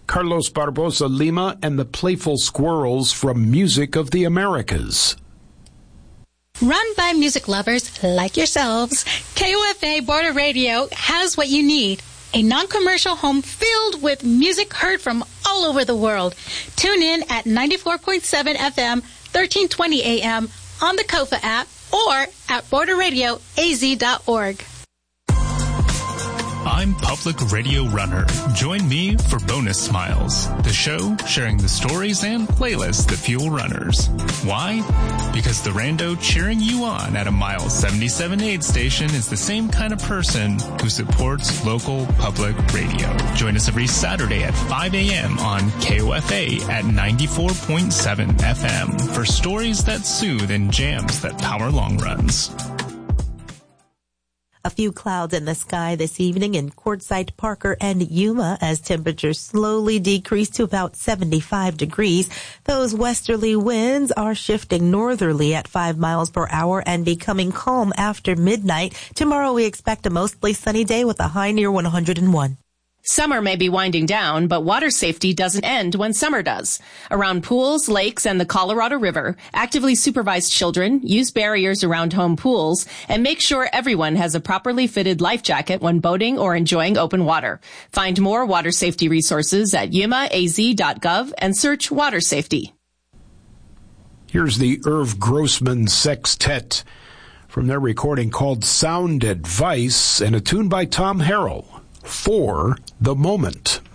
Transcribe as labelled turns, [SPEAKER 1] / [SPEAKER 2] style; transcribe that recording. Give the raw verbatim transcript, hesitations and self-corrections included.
[SPEAKER 1] Carlos Barbosa Lima and the Playful Squirrels from Music of the Americas.
[SPEAKER 2] Run by music lovers like yourselves, K O F A Border Radio has what you need. A non-commercial home filled with music heard from all over the world. Tune in at ninety-four point seven F M, thirteen twenty A M on the Kofa app or at border radio a z dot org.
[SPEAKER 3] I'm Public Radio Runner. Join me for Bonus Smiles, the show sharing the stories and playlists that fuel runners. Why? Because the rando cheering you on at a mile seventy-seven aid station is the same kind of person who supports local public radio. Join us every Saturday at five A M on K O F A at ninety-four point seven F M for stories that soothe and jams that power long runs.
[SPEAKER 4] A few clouds in the sky this evening in Quartzsite, Parker, and Yuma as temperatures slowly decrease to about seventy-five degrees. Those westerly winds are shifting northerly at five miles per hour and becoming calm after midnight. Tomorrow we expect a mostly sunny day with a high near one hundred one.
[SPEAKER 5] Summer may be winding down, but water safety doesn't end when summer does. Around pools, lakes, and the Colorado River, actively supervise children, use barriers around home pools, and make sure everyone has a properly fitted life jacket when boating or enjoying open water. Find more water safety resources at yuma a z dot gov and search water safety.
[SPEAKER 1] Here's the Irv Grossman Sextet from their recording called Sound Advice and a tune by Tom Harrell. For the Moment.